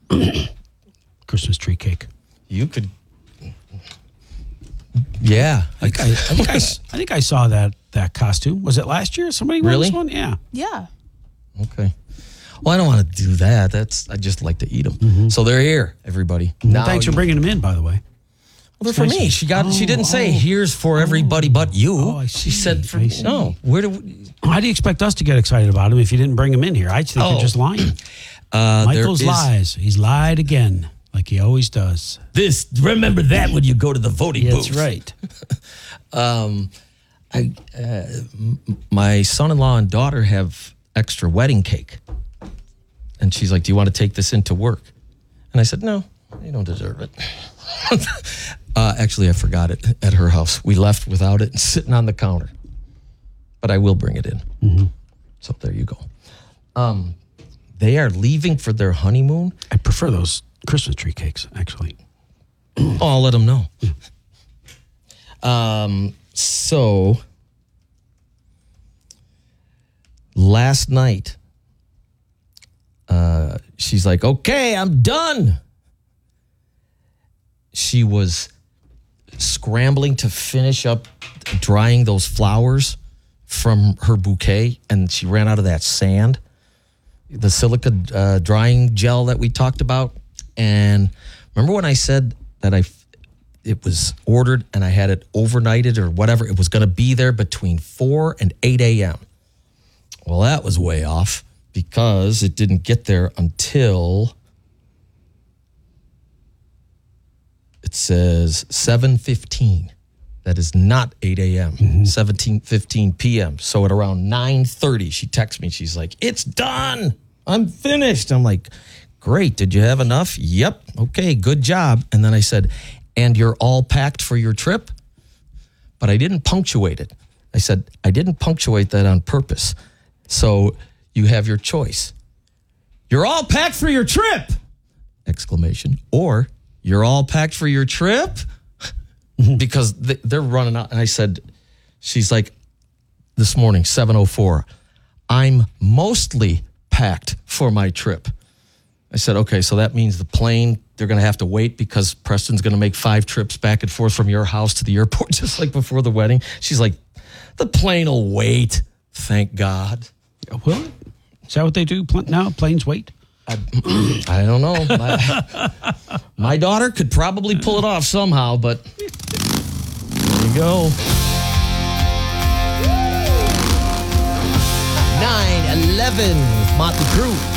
Christmas tree cake. You could. Yeah. I think I saw that costume. Was it last year? Somebody wore Really? this one? Yeah. Yeah. Okay. Well, I don't want to do that. I just like to eat them. So they're here, everybody. Now Thanks for bringing them in, by the way. Well, they're for me. She didn't say here's for everybody but you. Oh, I see. She said for I see. no. Where do we, How do you expect us to get excited about him if you didn't bring him in here? I think you're just lying. Michael's lies. He's lied again, like he always does. Remember that when you go to the voting booth. That's right. My son-in-law and daughter have extra wedding cake. And she's like, do you want to take this into work? And I said, no, you don't deserve it. Actually, I forgot it at her house. We left without it sitting on the counter. But I will bring it in. Mm-hmm. So there you go. They are leaving for their honeymoon. I prefer those Christmas tree cakes, actually. Oh, I'll let them know. So last night, she's like, okay, I'm done. She was scrambling to finish up drying those flowers from her bouquet, and she ran out of that sand, the silica drying gel that we talked about. And remember when I said that it was ordered and I had it overnighted or whatever? It was going to be there between 4 and 8 a.m. Well, that was way off because it didn't get there until, it says 7:15. That is not 8 a.m., 17:15 p.m. So at around 9:30, she texts me. She's like, it's done. I'm finished. I'm like, great. Did you have enough? Yep. Okay, good job. And then I said, and you're all packed for your trip? But I didn't punctuate it. I said, I didn't punctuate that on purpose. So you have your choice. You're all packed for your trip! Exclamation. Or you're all packed for your trip? Because they're running out. And I said, she's like, this morning, 7:04, I'm mostly packed for my trip. I said, okay, so that means the plane, they're going to have to wait because Preston's going to make 5 trips back and forth from your house to the airport, just like before the wedding. She's like, the plane will wait. Thank God. Will it? Is that what they do now? Planes wait? I don't know. My daughter could probably pull it off somehow, but there you go. 9:11 with Motley Crue.